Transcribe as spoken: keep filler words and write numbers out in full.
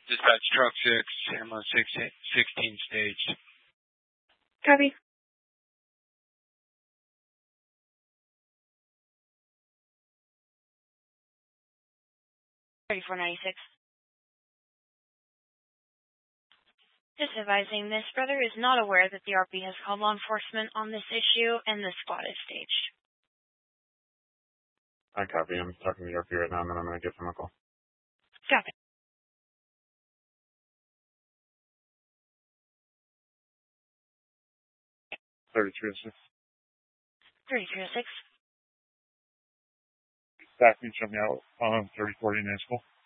Dispatch truck six, ambulance six, sixteen staged. Copy. thirty-four ninety-six. Just advising, this brother is not aware that the R P has called law enforcement on this issue, and the squad is staged. I copy. I'm talking to the R P right now, and then I'm going to give him a call. Copy. thirty-three oh six. thirty-three oh six. Staff, can you check me out on thirty forty in high school?